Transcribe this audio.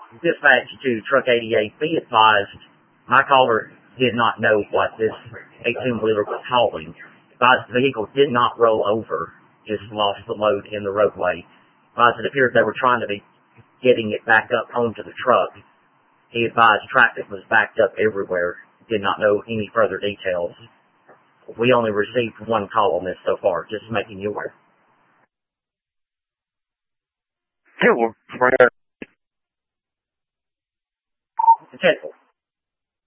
Dispatch to Truck 88, be advised, my caller did not know what this 18-wheeler was hauling. Advised the vehicle did not roll over, just lost the load in the roadway. Advised it appeared they were trying to be getting it back up onto the truck. He advised traffic was backed up everywhere. Did not know any further details. We only received one call on this so far, just making you aware. Yeah, well, right. Potential.